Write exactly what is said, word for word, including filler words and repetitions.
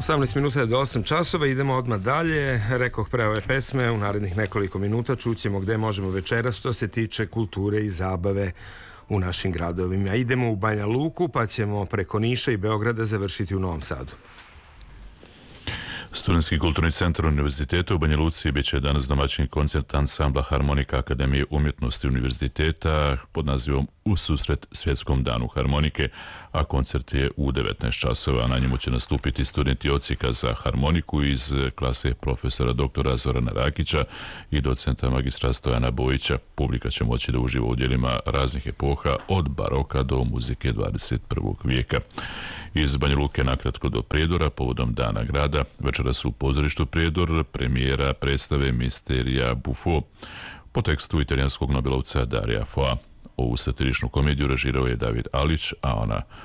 osamnaest minuta do osam časova, idemo odmah dalje. Rekoh pre ove pesme, u narednih nekoliko minuta čućemo gde možemo večeras što se tiče kulture i zabave u našim gradovima. Idemo u Banja Luku, pa ćemo preko Niša i Beograda završiti u Novom Sadu. Studentski kulturni centar Univerziteta u Banja Luci bit će danas domaćin koncert ansambla Harmonika Akademije umjetnosti Univerziteta pod nazivom U susret svjetskom danu harmonike, a koncert je u devetnaest časova. Na njemu će nastupiti studenti odsjeka za harmoniku iz klase profesora doktora Zorana Rakića i docenta magistra Stojana Bojića. Publika će moći da uživa u djelima raznih epoha, od baroka do muzike dvadeset prvog vijeka. Iz Banja Luke nakratko do Prijedora, povodom Dana grada, večeras u pozorištu Prijedor premijera predstave Misterija Buffo po tekstu italijanskog nobelovca Darija Foa. Ovu satiričnu komediju režirao je David Alić, a ona